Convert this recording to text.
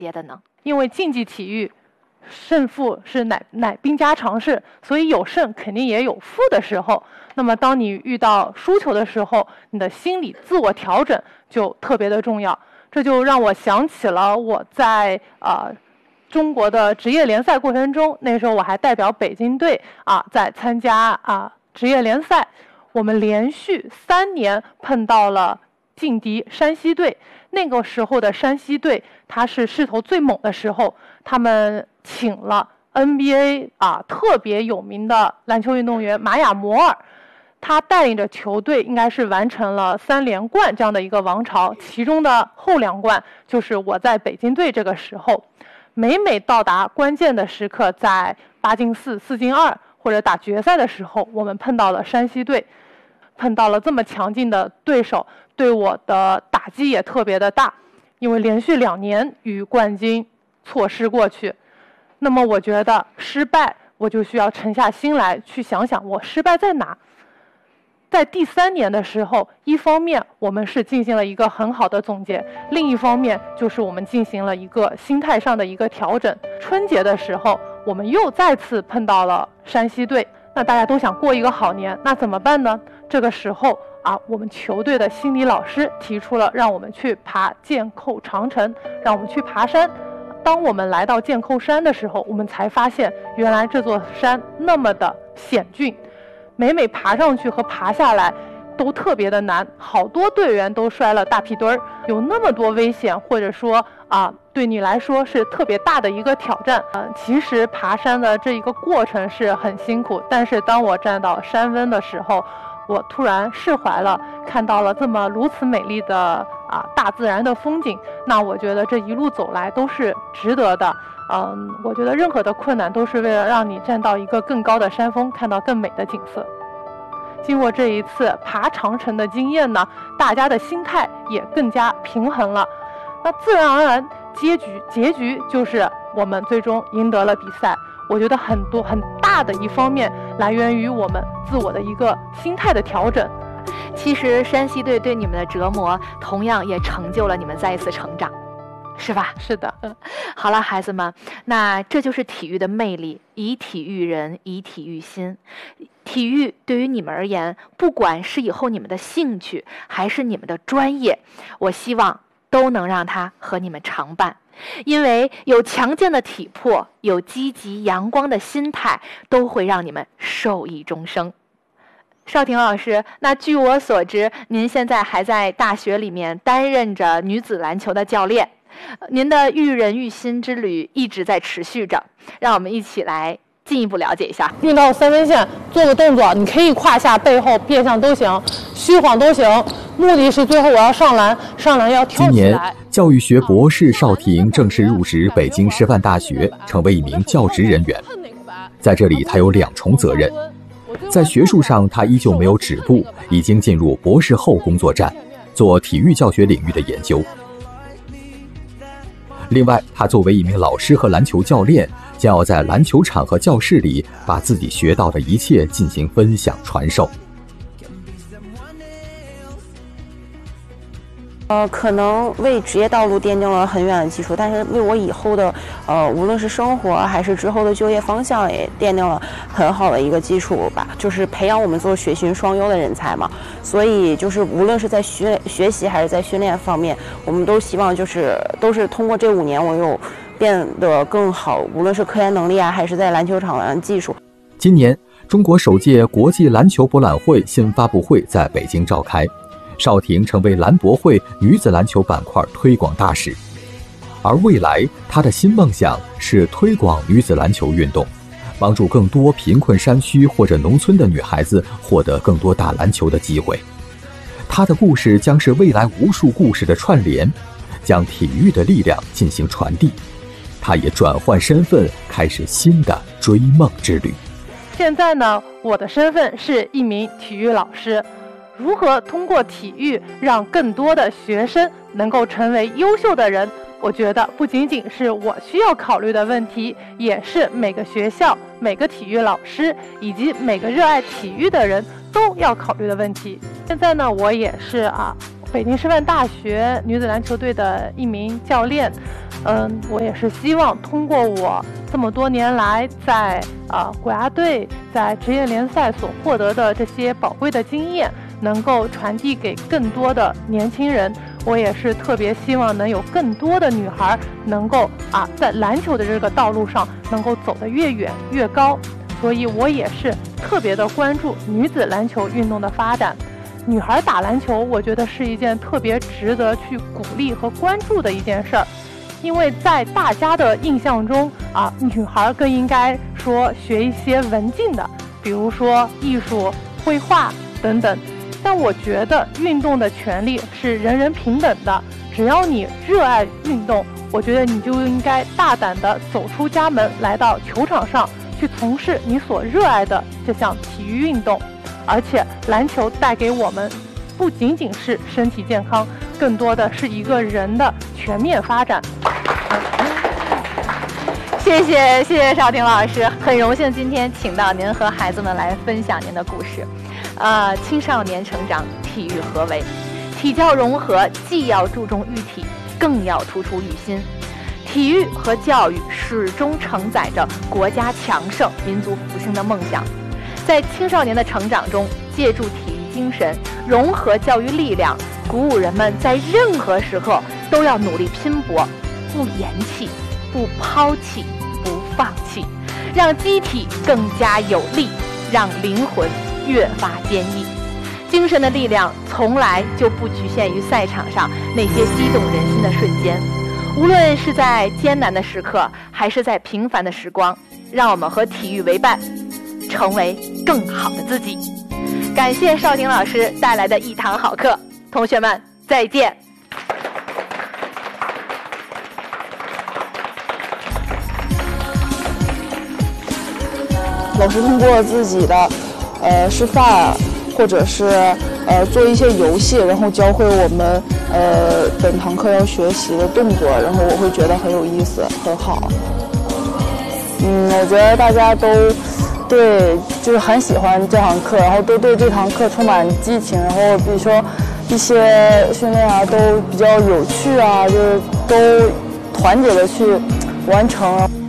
别的呢？ 因为竞技体育胜负是乃兵家常事，所以有胜肯定也有负的时候。那么当你遇到输球的时候，你的心理自我调整就特别的重要。这就让我想起了我在中国的职业联赛过程中，那时候我还代表北京队在参加职业联赛，我们连续3年碰到了劲敌山西队。那个时候的山西队，他是势头最猛的时候，他们请了 NBA 特别有名的篮球运动员玛雅摩尔，他带领着球队应该是完成了3连冠这样的一个王朝，其中的后2冠就是我在北京队这个时候。每到达关键的时刻，在8进4、4进2或者打决赛的时候，我们碰到了山西队，碰到了这么强劲的对手，对我的打击也特别的大，因为连续2年与冠军错失过去。那么我觉得失败，我就需要沉下心来去想想我失败在哪。在第3年的时候，一方面我们是进行了一个很好的总结，另一方面就是我们进行了一个心态上的一个调整。春节的时候，我们又再次碰到了山西队，那大家都想过一个好年，那怎么办呢？这个时候我们球队的心理老师提出了让我们去爬箭扣长城，让我们去爬山。当我们来到箭扣山的时候，我们才发现原来这座山那么的险峻，每爬上去和爬下来都特别的难，好多队员都摔了大屁墩儿，有那么多危险，或者说对你来说是特别大的一个挑战。其实爬山的这一个过程是很辛苦，但是当我站到山峰的时候，我突然释怀了，看到了这么如此美丽的大自然的风景，那我觉得这一路走来都是值得的。我觉得任何的困难都是为了让你站到一个更高的山峰，看到更美的景色。经过这一次爬长城的经验呢，大家的心态也更加平衡了。那自然而然，结局就是我们最终赢得了比赛。我觉得很大的一方面来源于我们自我的一个心态的调整。 其实山西队对你们的折磨，同样也成就了你们再一次成长，是吧？ 是的。 好了，孩子们，那这就是体育的魅力，以体育人，以体育心。体育对于你们而言，不管是以后你们的兴趣，还是你们的专业，我希望都能让它和你们常伴。因为有强健的体魄，有积极阳光的心态，都会让你们受益终生。邵婷老师，那据我所知，您现在还在大学里面担任着女子篮球的教练，您的育人育心之旅一直在持续着，让我们一起来进一步了解一下。 运到3分线做个动作，你可以胯下、背后、变向都行，虚晃都行，目的是最后我要上篮要跳起来。 今年教育学博士邵婷正式入职北京师范大学，成为一名教职人员。在这里，他有2重责任。在学术上，他依旧没有止步，已经进入博士后工作站，做体育教学领域的研究。另外，他作为一名老师和篮球教练，将要在篮球场和教室里把自己学到的一切进行分享传授。 可能为职业道路奠定了很远的基础，但是为我以后的无论是生活还是之后的就业方向也奠定了很好的一个基础吧。就是培养我们做学训双优的人才嘛，所以就是无论是在学习还是在训练方面，我们都希望都是通过这5年我有变得更好，无论是科研能力还是在篮球场上技术。 今年中国首届国际篮球博览会新发布会在北京召开，邵婷成为篮博会女子篮球板块推广大使，而未来她的新梦想是推广女子篮球运动，帮助更多贫困山区或者农村的女孩子获得更多打篮球的机会。她的故事将是未来无数故事的串联，将体育的力量进行传递。她也转换身份，开始新的追梦之旅。 现在呢，我的身份是一名体育老师。如何通过体育让更多的学生能够成为优秀的人，我觉得不仅仅是我需要考虑的问题，也是每个学校、每个体育老师以及每个热爱体育的人都要考虑的问题。现在呢，我也是北京师范大学女子篮球队的一名教练，我也是希望通过我这么多年来在国家队、在职业联赛所获得的这些宝贵的经验，能够传递给更多的年轻人。我也是特别希望能有更多的女孩能够在篮球的这个道路上能够走得越远越高。所以我也是特别的关注女子篮球运动的发展。女孩打篮球，我觉得是一件特别值得去鼓励和关注的一件事儿，因为在大家的印象中女孩更应该说学一些文静的，比如说艺术、绘画等等。但我觉得运动的权利是人人平等的，只要你热爱运动，我觉得你就应该大胆地走出家门，来到球场上去从事你所热爱的这项体育运动。而且篮球带给我们不仅仅是身体健康，更多的是一个人的全面发展。 谢谢邵婷老师，很荣幸今天请到您和孩子们来分享您的故事。青少年成长，体育何为？体教融合既要注重育体，更要突出育心。体育和教育始终承载着国家强盛、民族复兴的梦想。在青少年的成长中，借助体育精神，融合教育力量，鼓舞人们在任何时候都要努力拼搏，不言弃，不抛弃，不放弃，让机体更加有力，让灵魂越发坚毅。精神的力量从来就不局限于赛场上那些激动人心的瞬间，无论是在艰难的时刻，还是在平凡的时光，让我们和体育为伴，成为更好的自己。感谢邵婷老师带来的一堂好课，同学们再见。 老师通过自己的示范，或者是做一些游戏，然后教会我们本堂课要学习的动作，然后我会觉得很有意思，很好。我觉得大家都就是很喜欢这堂课，然后都对这堂课充满激情，然后比如说一些训练都比较有趣就是都团结的去完成。